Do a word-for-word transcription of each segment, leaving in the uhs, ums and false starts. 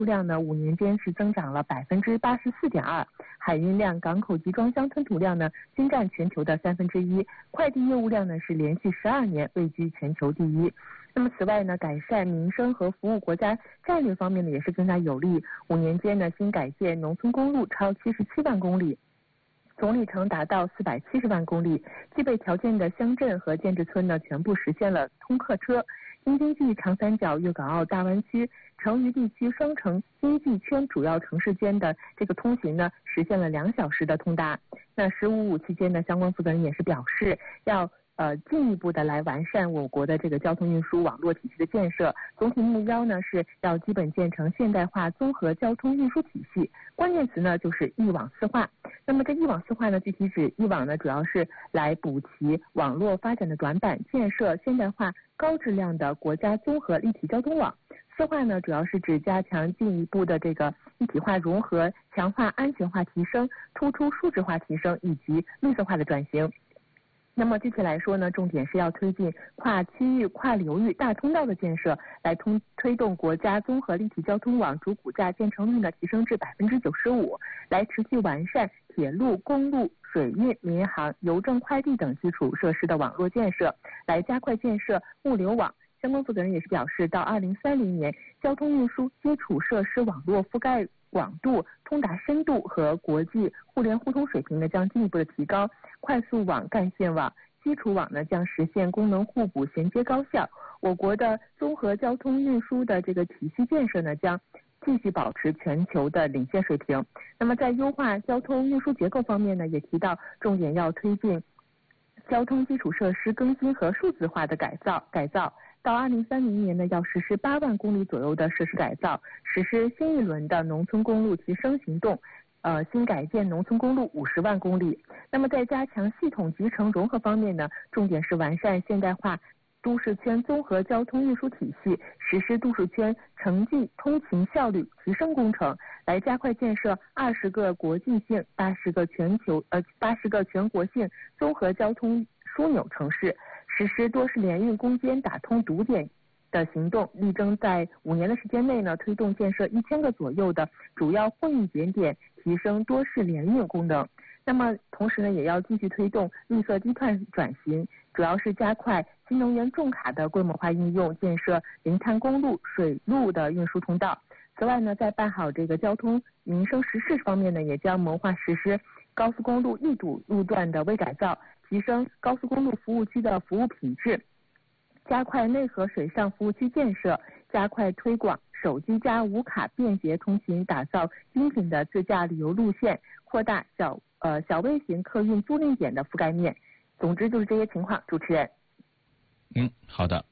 输量呢五年间是增长了百分之八十四点二，海运量、港口集装箱吞吐量呢均占全球的三分之一，快递业务量呢是连续十二年位居全球第一。那么此外呢，改善民生和服务国家战略方面呢也是更加有力。五年间呢，新改建农村公路超七十七万公里，总里程达到四百七十万公里，具备条件的乡镇和建制村呢全部实现了通客车。京津冀长三角、粤港澳大湾区、成渝地区双城经济圈主要城市间的这个通行呢，实现了两小时的通达。那十五五期间呢，相关负责人也是表示，要呃进一步的来完善我国的这个交通运输网络体系的建设。总体目标呢是要基本建成现代化综合交通运输体系。关键词呢就是一网四化。那么这一网四化呢，具体指一网呢，主要是来补齐网络发展的短板，建设现代化高质量的国家综合立体交通网。四化呢，主要是指加强进一步的这个一体化融合，强化安全化提升，突出数字化提升以及绿色化的转型。那么具体来说呢，重点是要推进跨区域、跨流域大通道的建设，来通推动国家综合立体交通网主骨架建成率呢提升至百分之九十五，来持续完善铁路、公路、水运、民航、邮政、快递等基础设施的网络建设，来加快建设物流网。相关负责人也是表示，到二零三零年，交通运输基础设施网络覆盖广度、通达深度和国际互联互通水平呢将进一步的提高，快速网、干线网、基础网呢将实现功能互补、衔接高效。我国的综合交通运输的这个体系建设呢将继续保持全球的领先水平。那么在优化交通运输结构方面呢，也提到重点要推进交通基础设施更新和数字化的改造改造。到二零三零年呢，要实施八万公里左右的设施改造，实施新一轮的农村公路提升行动，呃，新改建农村公路五十万公里。那么在加强系统集成融合方面呢，重点是完善现代化都市圈综合交通运输体系，实施都市圈城际通勤效率提升工程，来加快建设二十个国际性、八十个全球呃八十个全国性综合交通枢纽城市。实施多式联运攻坚打通堵点的行动，力争在五年的时间内呢，推动建设一千个左右的主要货运节点，提升多式联运功能。那么同时呢，也要继续推动绿色低碳转型，主要是加快新能源重卡的规模化应用，建设零碳公路、水路的运输通道。此外呢，在办好这个交通民生实事方面呢，也将谋划实施高速公路易堵路段的微改造，提升高速公路服务区的服务品质，加快内河水上服务区建设，加快推广手机加无卡便捷通勤，打造精品的自驾旅游路线，扩大小呃小微型客运租赁点的覆盖面。总之就是这些情况，主持人。 嗯，好的。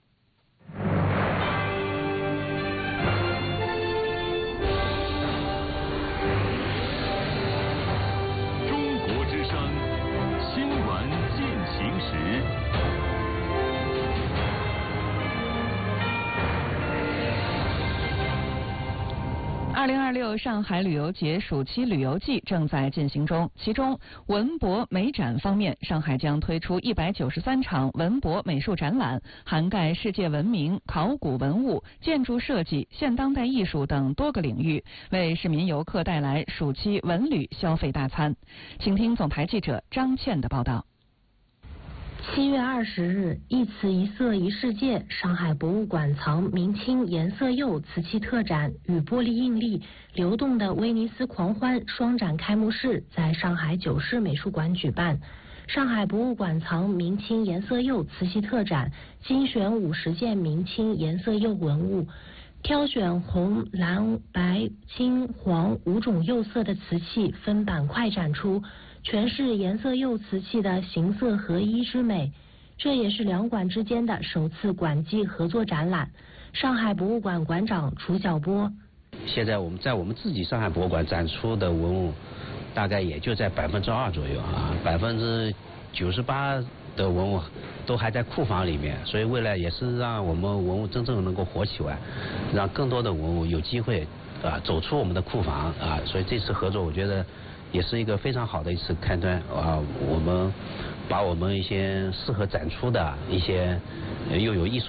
中国之声新闻进行时。 二零二六上海旅游节暑期旅游季正在进行中，其中文博美展方面，上海将推出一百九十三场文博美术展览，涵盖世界文明、考古文物、建筑设计、现当代艺术等多个领域，为市民游客带来暑期文旅消费大餐。请听总台记者张倩的报道。 七月二十日，一瓷一色一世界上海博物馆藏明清颜色釉瓷器特展与玻璃硬粒流动的威尼斯狂欢双展开幕式在上海九市美术馆举办。上海博物馆藏明清颜色釉瓷器特展精选五十件明清颜色釉文物，挑选红、蓝、白、金、黄五种釉色的瓷器分板块展出，诠释颜色釉瓷器的形色合一之美。这也是两馆之间的首次馆际合作展览。上海博物馆馆长楚晓波： 现在我们在我们自己上海博物馆展出的文物，大概也就在百分之二左右啊，百分之九十八的文物都还在库房里面，所以未来也是让我们文物真正能够活起来，让更多的文物有机会啊走出我们的库房啊，所以这次合作我觉得也是一个非常好的一次开端啊！我们把我们一些适合展出的一些又有艺术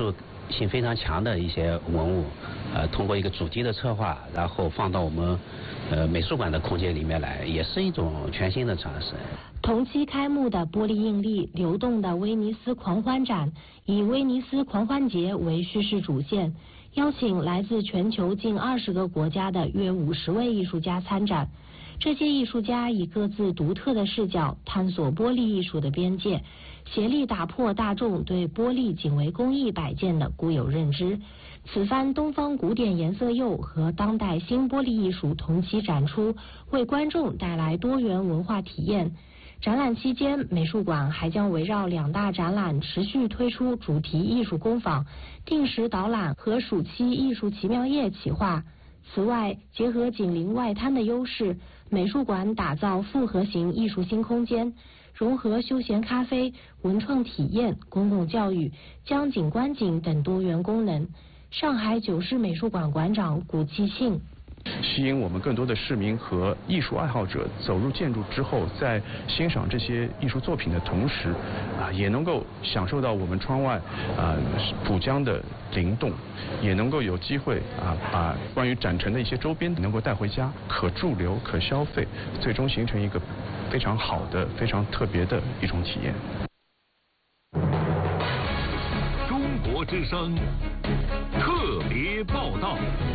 性非常强的一些文物，呃，通过一个主题的策划，然后放到我们呃美术馆的空间里面来，也是一种全新的尝试。 同期开幕的玻璃硬粒流动的威尼斯狂欢展，以威尼斯狂欢节为叙事主线，邀请来自全球近二十个国家的约五十位艺术家参展。这些艺术家以各自独特的视角探索玻璃艺术的边界，协力打破大众对玻璃仅为工艺摆件的固有认知。此番东方古典颜色釉和当代新玻璃艺术同期展出，为观众带来多元文化体验。展览期间，美术馆还将围绕两大展览持续推出主题艺术工坊、定时导览和暑期艺术奇妙夜企划。此外，结合紧邻外滩的优势，美术馆打造复合型艺术新空间，融合休闲咖啡、文创体验、公共教育、江景观景等多元功能。上海九市美术馆馆长古继庆。 吸引我们更多的市民和艺术爱好者走入建筑之后，在欣赏这些艺术作品的同时，啊，也能够享受到我们窗外啊浦江的灵动，也能够有机会啊把关于展陈的一些周边能够带回家，可驻留、可消费，最终形成一个非常好的、非常特别的一种体验。 中国之声特别报道。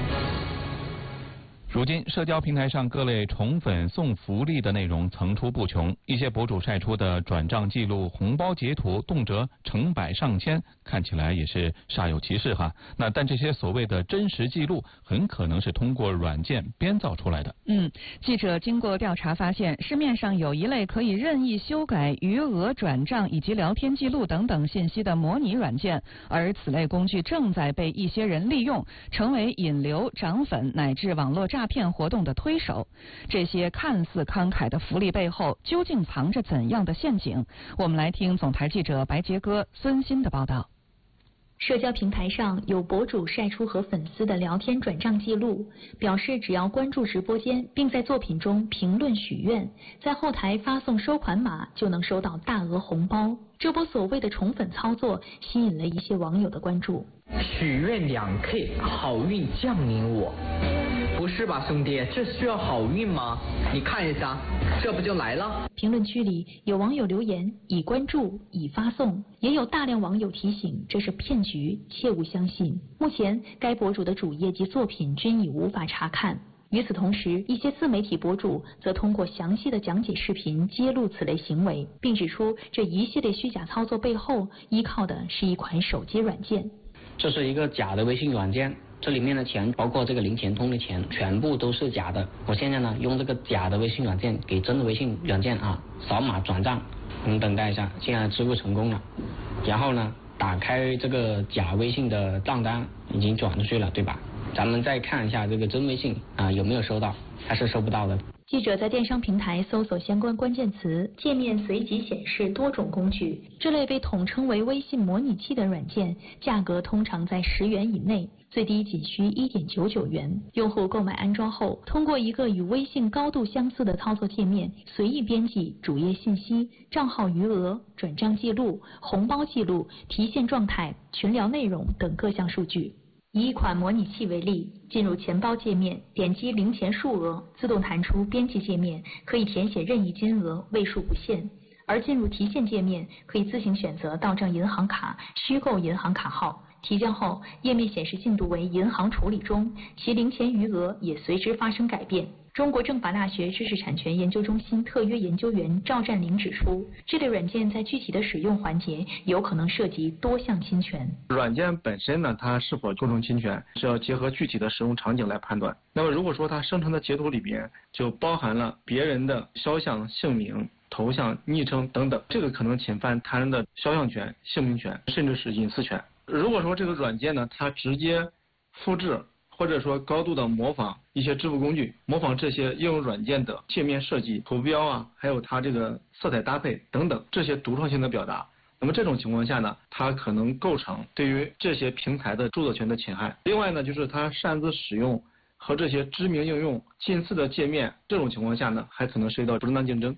如今，社交平台上各类宠粉送福利的内容层出不穷，一些博主晒出的转账记录、红包截图，动辄成百上千，看起来也是煞有其事哈。那但这些所谓的真实记录，很可能是通过软件编造出来的。 嗯，记者经过调查发现，市面上有一类可以任意修改余额、转账以及聊天记录等等信息的模拟软件，而此类工具正在被一些人利用，成为引流、涨粉乃至网络诈骗活动的推手。这些看似慷慨的福利背后，究竟藏着怎样的陷阱？我们来听总台记者白杰哥、孙鑫的报道。 社交平台上有博主晒出和粉丝的聊天转账记录，表示只要关注直播间，并在作品中评论许愿，在后台发送收款码，就能收到大额红包。这波所谓的宠粉操作吸引了一些网友的关注。 许愿两 K， 好运降临我。不是吧，兄弟，这需要好运吗？你看一下，这不就来了？ 评论区里有网友留言已关注已发送，也有大量网友提醒这是骗局，切勿相信。目前该博主的主页及作品均已无法查看。与此同时，一些自媒体博主则通过详细的讲解视频揭露此类行为，并指出这一系列虚假操作背后依靠的是一款手机软件。 这是一个假的微信软件，这里面的钱，包括这个零钱通的钱，全部都是假的。我现在呢，用这个假的微信软件给真的微信软件啊扫码转账，你等待一下，现在支付成功了。然后呢，打开这个假微信的账单，已经转出去了，对吧？咱们再看一下这个真微信啊有没有收到，还是收不到的。 记者在电商平台搜索相关关键词，界面随即显示多种工具。这类被统称为微信模拟器的软件，价格通常在十元以内，最低仅需一点九九元。用户购买安装后，通过一个与微信高度相似的操作界面，随意编辑主页信息、账号余额、转账记录、红包记录、提现状态、群聊内容等各项数据。以一款模拟器为例，进入钱包界面，点击零钱数额，自动弹出编辑界面，可以填写任意金额，位数不限。而进入提现界面，可以自行选择到账银行卡、虚构银行卡号。提交后，页面显示进度为银行处理中，其零钱余额也随之发生改变。中国政法大学知识产权研究中心特约研究员赵占林指出，这类软件在具体的使用环节有可能涉及多项侵权。 软件本身呢，它是否构成侵权，是要结合具体的使用场景来判断。那么如果说它生成的截图里边就包含了别人的肖像、姓名、头像、昵称等等，这个可能侵犯他人的肖像权、姓名权，甚至是隐私权。如果说这个软件呢，它直接复制或者说高度的模仿一些支付工具，模仿这些应用软件的界面设计、图标啊，还有它这个色彩搭配等等这些独创性的表达，那么这种情况下呢，它可能构成对于这些平台的著作权的侵害。另外呢，就是它擅自使用和这些知名应用近似的界面，这种情况下呢，还可能涉及到不正当竞争。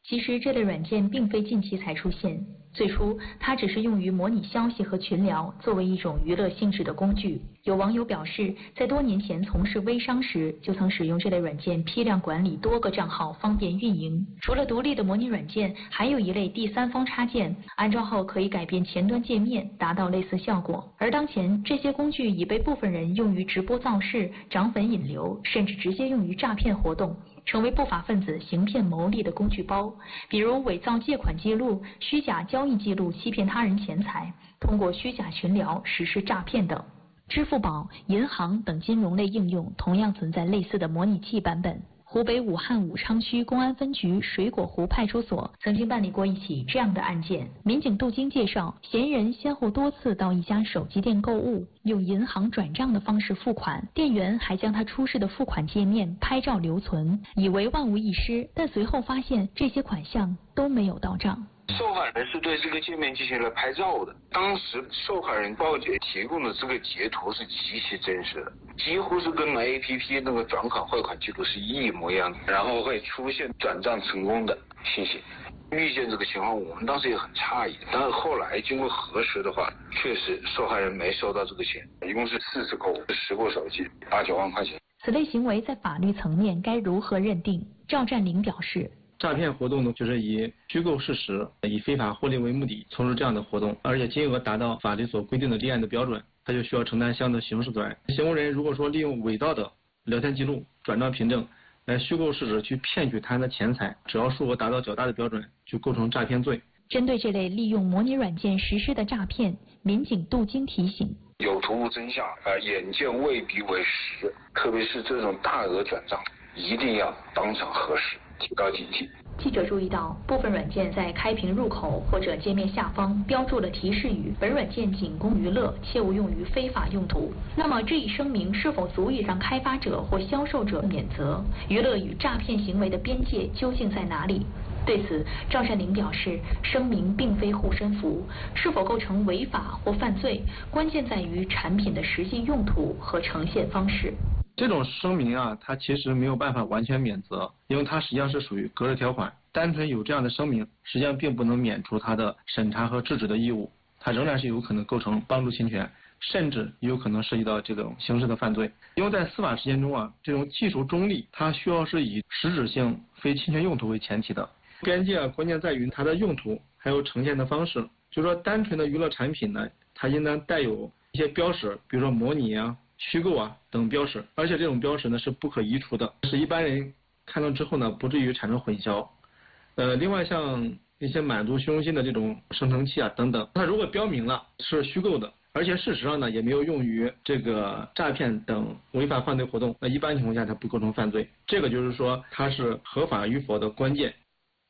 其实这类软件并非近期才出现，最初它只是用于模拟消息和群聊，作为一种娱乐性质的工具。有网友表示，在多年前从事微商时，就曾使用这类软件批量管理多个账号，方便运营。除了独立的模拟软件，还有一类第三方插件，安装后可以改变前端界面，达到类似效果。而当前这些工具已被部分人用于直播造势、涨粉引流，甚至直接用于诈骗活动，成为不法分子行骗牟利的工具包。比如伪造借款记录、虚假交易记录欺骗他人钱财，通过虚假群聊实施诈骗等。支付宝、银行等金融类应用同样存在类似的模拟器版本。湖北武汉武昌区公安分局水果湖派出所曾经办理过一起这样的案件。民警杜京介绍，嫌疑人先后多次到一家手机店购物，用银行转账的方式付款，店员还将他出示的付款界面拍照留存，以为万无一失，但随后发现这些款项都没有到账。 受害人是对这个界面进行了拍照的，当时受害人报警提供的这个截图是极其真实的，几乎是跟 A P P 那个转款汇款记录是一模一样的，然后会出现转账成功的信息。遇见这个情况，我们当时也很诧异，但是后来经过核实的话，确实受害人没收到这个钱，一共是四次购物，十部手机，八九万块钱。 此类行为在法律层面该如何认定？赵占领表示， 诈骗活动呢，就是以虚构事实、以非法获利为目的从事这样的活动，而且金额达到法律所规定的立案的标准，他就需要承担相应的刑事责任。行为人如果说利用伪造的聊天记录、转账凭证来虚构事实去骗取他人的钱财，只要数额达到较大的标准，就构成诈骗罪。 针对这类利用模拟软件实施的诈骗，民警杜京提醒： 有图无真相，呃，眼见未必为实，特别是这种大额转账，一定要当场核实，提高警惕。 记者注意到，部分软件在开屏入口或者界面下方标注了提示语：本软件仅供娱乐，切勿用于非法用途。那么这一声明是否足以让开发者或销售者免责？娱乐与诈骗行为的边界究竟在哪里？对此，赵占领表示，声明并非护身符，是否构成违法或犯罪，关键在于产品的实际用途和呈现方式。 这种声明啊，它其实没有办法完全免责，因为它实际上是属于隔日条款。单纯有这样的声明，实际上并不能免除它的审查和制止的义务，它仍然是有可能构成帮助侵权，甚至有可能涉及到这种刑事的犯罪。因为在司法实践中啊，这种技术中立，它需要是以实质性非侵权用途为前提的。边界啊，关键在于它的用途，还有呈现的方式。就是说，单纯的娱乐产品呢，它应当带有一些标识，比如说模拟啊、虚构啊等标识，而且这种标识呢是不可移除的，使一般人看到之后呢，不至于产生混淆。呃，另外像一些满足虚荣心的这种生成器啊等等，它如果标明了是虚构的，而且事实上呢也没有用于这个诈骗等违法犯罪活动，那一般情况下它不构成犯罪。这个就是说它是合法与否的关键。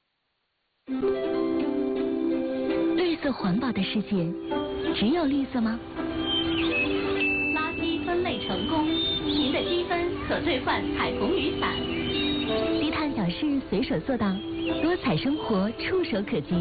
绿色环保的世界，只有绿色吗？ 垃圾分类成功，您的积分可兑换彩虹雨伞。 低碳小事随手做到，多彩生活触手可及。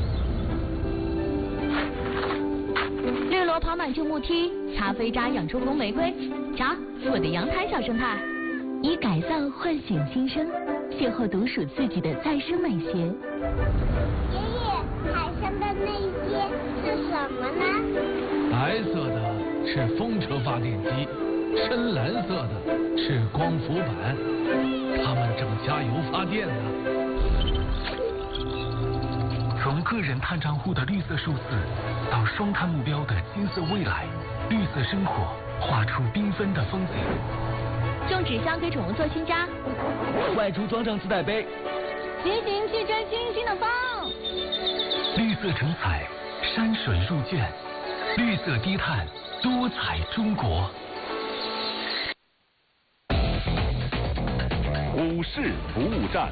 绿萝跑满旧木梯，擦飞渣养出红玫瑰。瞧，我的阳台小生态。 以改造唤醒新生，邂逅独属自己的再生美学。 爷爷，海上的那些是什么呢？ 白色的是风车发电机，深蓝色的是光伏板，它们正加油发电呢。从个人碳账户的绿色数字到双碳目标的金色未来，绿色生活画出缤纷的风景。 种纸箱给宠物做新家， 外出装上自带杯， 骑行去追星星的风。 绿色成彩，山水入卷，绿色低碳，多彩中国。 股市服务站。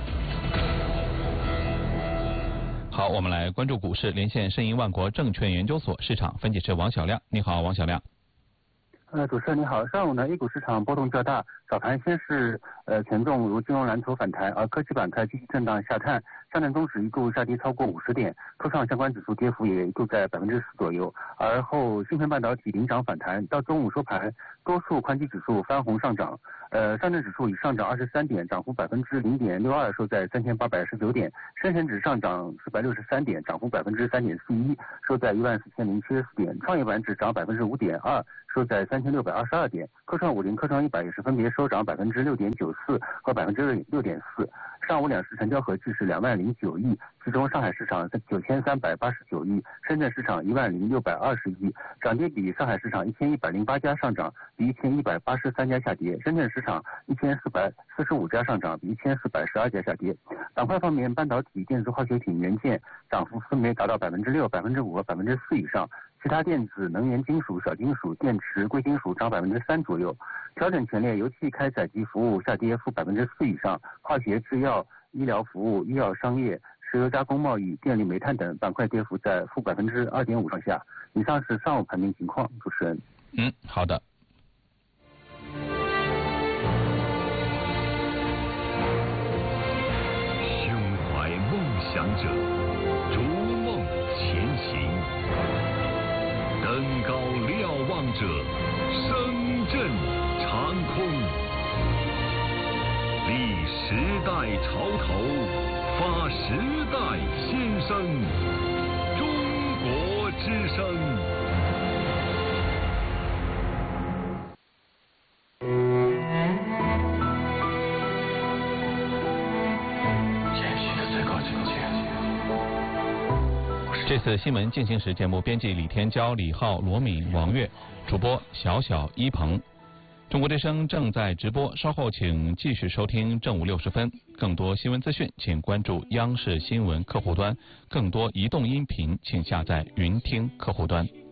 好，我们来关注股市，连线申银万国证券研究所市场分析师王小亮。你好，王小亮。 呃，主持人你好，上午呢 A 股市场波动较大，早盘先是呃权重如金融蓝筹反弹，而科技板块继续震荡下探，上证综指一度下跌超过五十点，科创相关指数跌幅也一度在百分之十左右，而后芯片半导体领涨反弹，到中午收盘多数宽基指数翻红上涨， 呃，上证指数已上涨二十三点，涨幅百分之零点六二，收在三千八百十九点；深成指上涨四百六十三点，涨幅百分之三点四一，收在一万四千零七十四点；创业板指涨百分之五点二，收在三千六百二十二点；科创五零、科创一百也是分别收涨百分之六点九四和百分之六点四。上午两市成交合计是两万零九亿，其中上海市场九千三百八十九亿，深圳市场一万零六百二十亿。涨跌比：上海市场一千一百零八家上涨，比一千一百八十三家下跌；深圳市场一千四百四十五家上涨，比一千四百十二家下跌。板块方面，半导体、电子化学品、元件涨幅分别达到百分之六、百分之五和百分之四以上。其他电子、能源、金属、小金属、电池、贵金属涨百分之三左右。调整前列，油气开采及服务下跌负百分之四以上，化学、制药、医疗服务、医药商业、石油加工贸易、电力煤炭等板块跌幅在负百分之二点五上下。以上是上午盘面情况，主持人。 嗯，好的。 胸怀梦想者，逐梦前行。登高瞭望者，声震长空。立时代潮头，发时代先声。中国之声。 这次新闻进行时节目编辑李天骄、李浩、罗敏、王悦，主播小小一鹏。中国之声正在直播，稍后请继续收听正午六十分。更多新闻资讯，请关注央视新闻客户端；更多移动音频，请下载云听客户端。